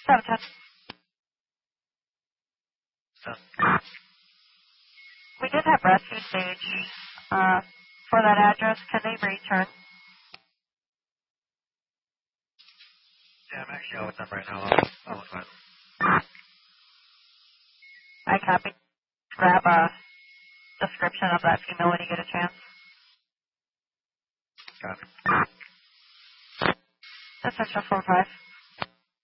710. So, We did have rescue stage for that address. Can they return? yeah, I'm actually out with them right now. I'll look at it. I copy. Grab a description of that female when you get a chance. Copy. That's extra 4-5.